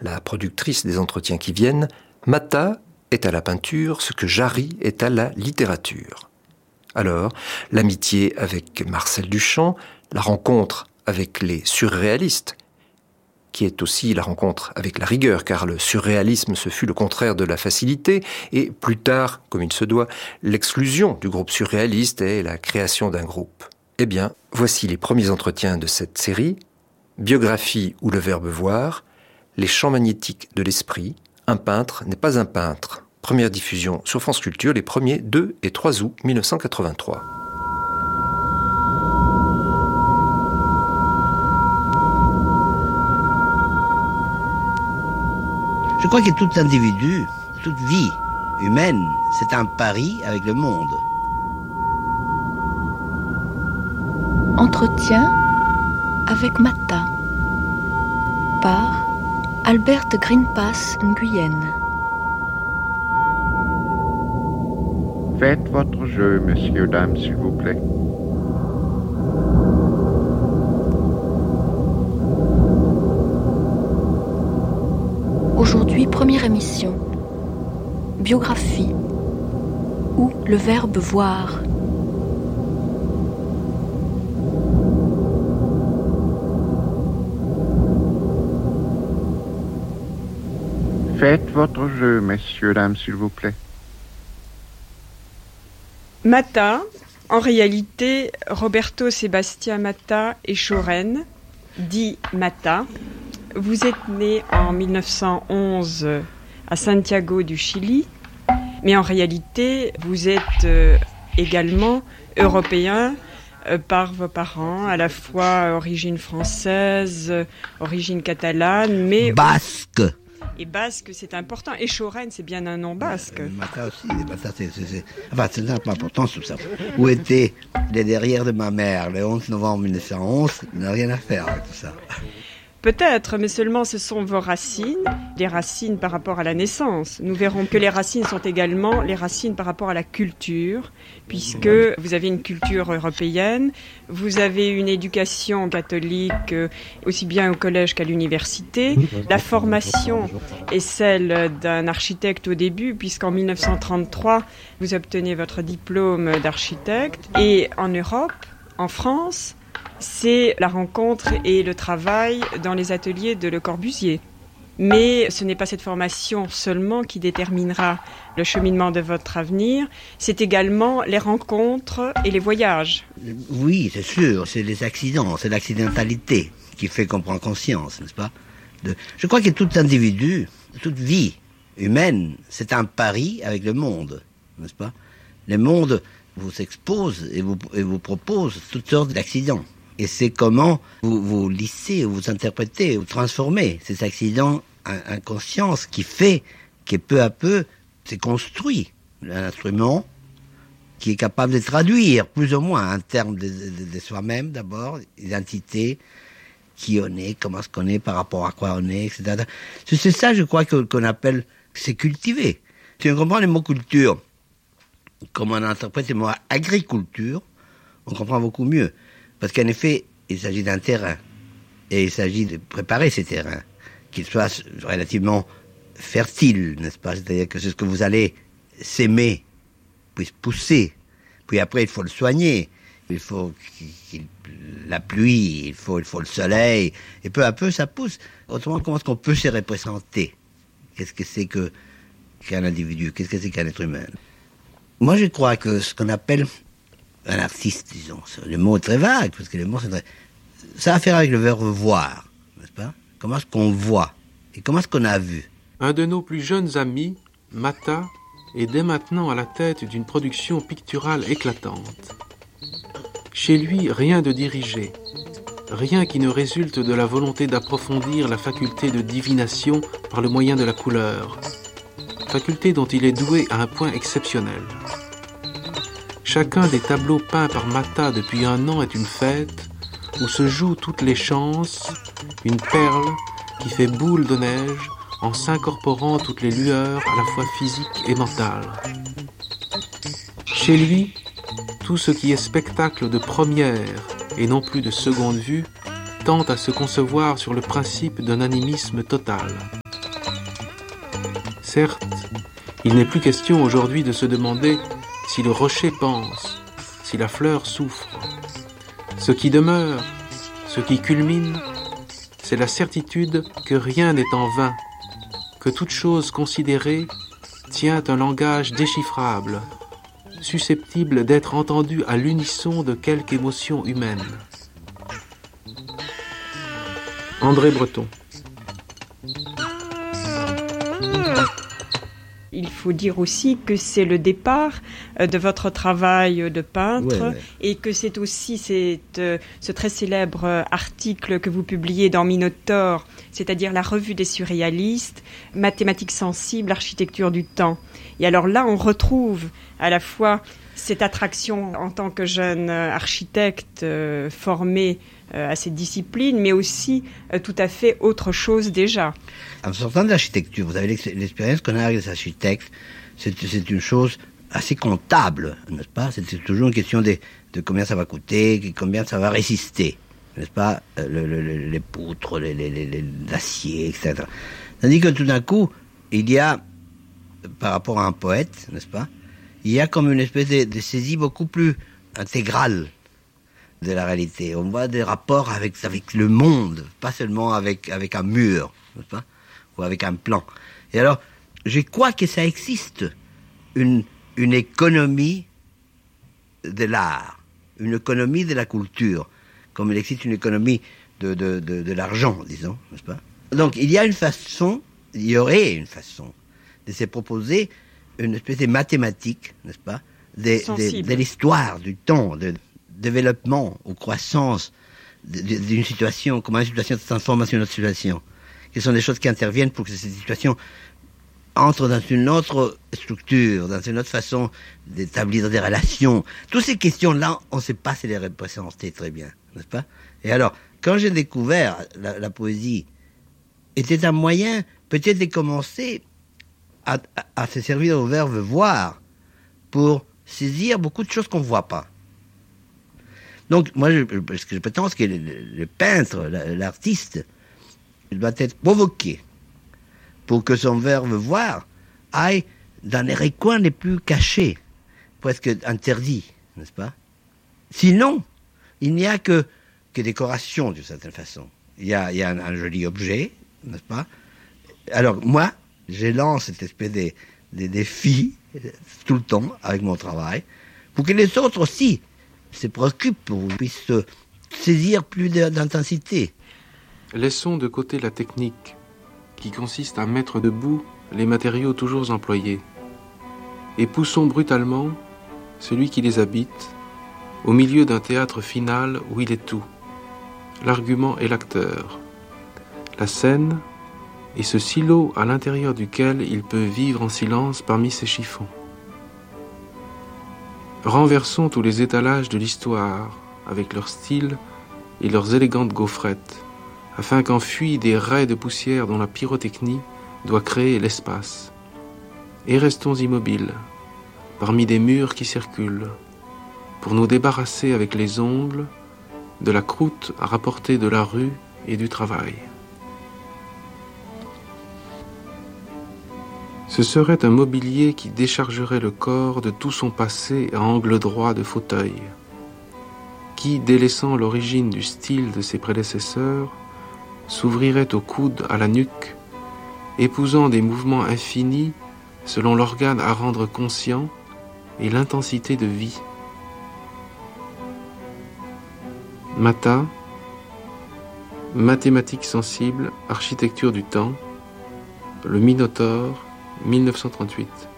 la productrice des entretiens qui viennent, Mata est à la peinture ce que Jarry est à la littérature. Alors, l'amitié avec Marcel Duchamp, la rencontre avec les surréalistes, qui est aussi la rencontre avec la rigueur, car le surréalisme, ce fut le contraire de la facilité, et plus tard, comme il se doit, l'exclusion du groupe surréaliste et la création d'un groupe. Eh bien, voici les premiers entretiens de cette série, Biographie ou le verbe voir, les champs magnétiques de l'esprit, un peintre n'est pas un peintre. Première diffusion sur France Culture les 1er, 2 et 3 août 1983. Je crois que tout individu, toute vie humaine, c'est un pari avec le monde. Entretien avec Mata par Albert Greenpass Nguyen. Faites votre jeu, messieurs, dames, s'il vous plaît. Aujourd'hui, première émission. Biographie ou le verbe voir. Faites votre jeu, messieurs, dames, s'il vous plaît. Mata, en réalité, Roberto Sébastien Mata et Schoren, dit Mata. Vous êtes né en 1911 à Santiago du Chili, mais en réalité, vous êtes également européen par vos parents, à la fois origine française, origine catalane, mais... Basque. Et basque, c'est important. Et Schoren, c'est bien un nom basque. Mata aussi, Mata, Enfin, c'est pas important tout ça. Où étaient les derrières de ma mère le 11 novembre 1911, n'a rien à faire avec tout ça. Peut-être, mais seulement ce sont vos racines, des racines par rapport à la naissance. Nous verrons que les racines sont également les racines par rapport à la culture, puisque vous avez une culture européenne, vous avez une éducation catholique aussi bien au collège qu'à l'université. La formation est celle d'un architecte au début, puisqu'en 1933, vous obtenez votre diplôme d'architecte. Et en Europe, en France, c'est la rencontre et le travail dans les ateliers de Le Corbusier. Mais ce n'est pas cette formation seulement qui déterminera le cheminement de votre avenir, c'est également les rencontres et les voyages. Oui, c'est sûr, c'est les accidents, c'est l'accidentalité qui fait qu'on prend conscience, n'est-ce pas ? Je crois que tout individu, toute vie humaine, c'est un pari avec le monde, n'est-ce pas ? Le monde vous expose et vous propose toutes sortes d'accidents. Et c'est comment vous lissez, vous interprétez, vous transformez ces accidents en conscience qui fait que peu à peu, c'est construit un instrument qui est capable de traduire plus ou moins en termes de soi-même d'abord, identité, qui on est, comment est-ce qu'on est par rapport à quoi on est, etc. C'est ça, je crois, qu'on appelle, c'est cultiver. Si on comprend le mot culture, comme on interprète le mot agriculture, on comprend beaucoup mieux. Parce qu'en effet, il s'agit d'un terrain. Et il s'agit de préparer ces terrains, qu'ils soient relativement fertiles, n'est-ce pas ? C'est-à-dire que c'est ce que vous allez s'aimer, puisse pousser. Puis après, il faut le soigner. Il faut la pluie, il faut le soleil. Et peu à peu, ça pousse. Autrement, comment est-ce qu'on peut se représenter ? Qu'est-ce que c'est qu'un individu ? Qu'est-ce que c'est qu'un être humain ? Moi, je crois que ce qu'on appelle un artiste, disons, le mot est très vague, parce que le mot, ça a à faire avec le verbe voir, n'est-ce pas ? Comment est-ce qu'on voit ? Et comment est-ce qu'on a vu ? Un de nos plus jeunes amis, Mata, est dès maintenant à la tête d'une production picturale éclatante. Chez lui, rien de dirigé, rien qui ne résulte de la volonté d'approfondir la faculté de divination par le moyen de la couleur, faculté dont il est doué à un point exceptionnel. Chacun des tableaux peints par Mata depuis un an est une fête où se jouent toutes les chances, une perle qui fait boule de neige en s'incorporant toutes les lueurs à la fois physiques et mentales. Chez lui, tout ce qui est spectacle de première et non plus de seconde vue tend à se concevoir sur le principe d'un animisme total. Certes, il n'est plus question aujourd'hui de se demander si le rocher pense, si la fleur souffre. Ce qui demeure, ce qui culmine, c'est la certitude que rien n'est en vain, que toute chose considérée tient un langage déchiffrable, susceptible d'être entendu à l'unisson de quelque émotion humaine. André Breton. Il faut dire aussi que c'est le départ de votre travail de peintre et que c'est aussi ce très célèbre article que vous publiez dans Minotaure, c'est-à-dire la revue des surréalistes, Mathématiques sensibles, architecture du temps. Et alors là, on retrouve à la fois cette attraction en tant que jeune architecte formé à cette discipline, mais aussi tout à fait autre chose déjà. En sortant de l'architecture, vous avez l'expérience qu'on a avec les architectes, c'est une chose assez comptable, n'est-ce pas? C'est toujours une question de combien ça va coûter, combien ça va résister, n'est-ce pas? Les poutres, l'acier, etc. Tandis que tout d'un coup, il y a, par rapport à un poète, n'est-ce pas? Il y a comme une espèce de saisie beaucoup plus intégrale de la réalité. On voit des rapports avec le monde, pas seulement avec un mur, n'est-ce pas? Ou avec un plan. Et alors, je crois que ça existe une économie de l'art, une économie de la culture, comme il existe une économie de l'argent, disons, n'est-ce pas? Donc, il y aurait une façon de se proposer une espèce de mathématique, n'est-ce pas, de l'histoire, du temps, de développement ou croissance d'une situation, comment une situation se transforme dans une autre situation. Ce sont des choses qui interviennent pour que cette situation entre dans une autre structure, dans une autre façon d'établir des relations. Toutes ces questions-là, on ne sait pas si les représenter très bien, n'est-ce pas? Et alors, quand j'ai découvert la poésie, était un moyen peut-être de commencer à se servir au verbe voir pour saisir beaucoup de choses qu'on ne voit pas. Donc, moi, ce que je prétends, c'est que le peintre, l'artiste, il doit être provoqué pour que son verbe voir aille dans les recoins les plus cachés, presque interdits, n'est-ce pas? Sinon, il n'y a que décoration, d'une certaine façon. Il y a un joli objet, n'est-ce pas? Alors, moi, je lance cette espèce de défi tout le temps avec mon travail, pour que les autres aussi se préoccupent, pour qu'ils puissent saisir plus d'intensité. Laissons de côté la technique, qui consiste à mettre debout les matériaux toujours employés, et poussons brutalement celui qui les habite au milieu d'un théâtre final où il est tout, l'argument et l'acteur, la scène et ce silo à l'intérieur duquel il peut vivre en silence parmi ses chiffons. Renversons tous les étalages de l'histoire, avec leur style et leurs élégantes gaufrettes, afin qu'en fuient des raies de poussière dont la pyrotechnie doit créer l'espace. Et restons immobiles, parmi des murs qui circulent, pour nous débarrasser avec les ongles de la croûte à rapporter de la rue et du travail. Ce serait un mobilier qui déchargerait le corps de tout son passé à angle droit de fauteuil, qui, délaissant l'origine du style de ses prédécesseurs, s'ouvrirait au coude, à la nuque, épousant des mouvements infinis selon l'organe à rendre conscient et l'intensité de vie. Mata, Mathématiques sensibles, architecture du temps, le Minotaure, 1938.